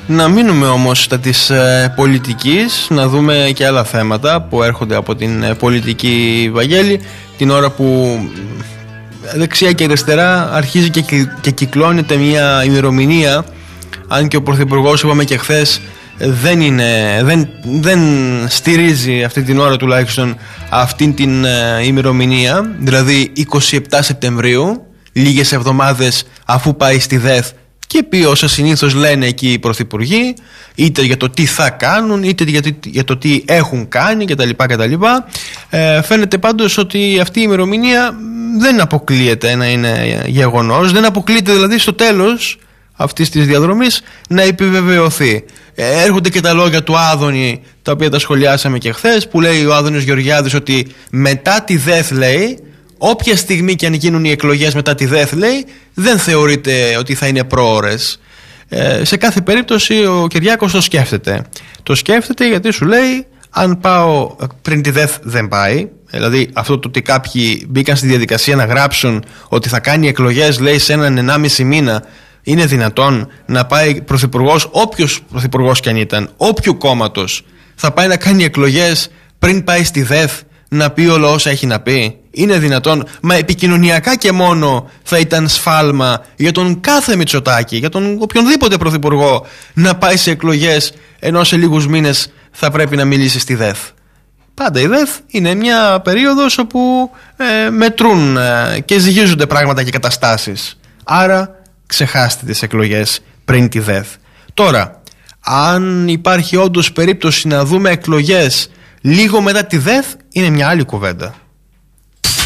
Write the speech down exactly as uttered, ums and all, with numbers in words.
Να μείνουμε όμως στα της ε, πολιτικής, να δούμε και άλλα θέματα που έρχονται από την ε, πολιτική, Βαγγέλη, την ώρα που δεξιά και αριστερά αρχίζει και, και κυκλώνεται μια ημερομηνία, αν και ο Πρωθυπουργός, είπαμε και χθες, δεν, είναι, δεν, δεν στηρίζει αυτή την ώρα τουλάχιστον αυτήν την ε, ημερομηνία, δηλαδή είκοσι επτά Σεπτεμβρίου, λίγες εβδομάδες αφού πάει στη ΔΕΘ και πει όσα συνήθως λένε εκεί οι πρωθυπουργοί, είτε για το τι θα κάνουν, είτε για, για το τι έχουν κάνει κτλ. κτλ. Ε, φαίνεται πάντως ότι αυτή η ημερομηνία δεν αποκλείεται να είναι γεγονός, δεν αποκλείεται δηλαδή στο τέλος αυτής της διαδρομής να επιβεβαιωθεί. Ε, έρχονται και τα λόγια του Άδωνη, τα οποία τα σχολιάσαμε και χθες, που λέει ο Άδωνης Γεωργιάδης ότι μετά τη ΔΕΘ, λέει, όποια στιγμή και αν γίνουν οι εκλογές μετά τη ΔΕΘ, λέει, δεν θεωρείται ότι θα είναι πρόωρες. Ε, σε κάθε περίπτωση ο Κυριάκος το σκέφτεται. Το σκέφτεται γιατί σου λέει, αν πάω πριν τη ΔΕΘ δεν πάει. Δηλαδή αυτό το ότι κάποιοι μπήκαν στη διαδικασία να γράψουν ότι θα κάνει εκλογές, λέει, σε έναν ενάμιση μήνα, είναι δυνατόν να πάει πρωθυπουργός, όποιος πρωθυπουργός κι αν ήταν, όποιου κόμματος, θα πάει να κάνει εκλογές πριν πάει στη ΔΕΘ να πει όλα όσα έχει να πει? Είναι δυνατόν? Μα επικοινωνιακά και μόνο θα ήταν σφάλμα για τον κάθε Μητσοτάκη, για τον οποιονδήποτε πρωθυπουργό, να πάει σε εκλογές ενώ σε λίγους μήνες θα πρέπει να μιλήσει στη ΔΕΘ. Πάντα η ΔΕΘ είναι μια περίοδος όπου ε, μετρούν ε, και ζυγίζονται πράγματα και καταστάσεις. Άρα ξεχάστε τις εκλογές πριν τη ΔΕΘ. Τώρα, αν υπάρχει όντως περίπτωση να δούμε εκλογές λίγο μετά τη ΔΕΘ, είναι μια άλλη κουβέντα.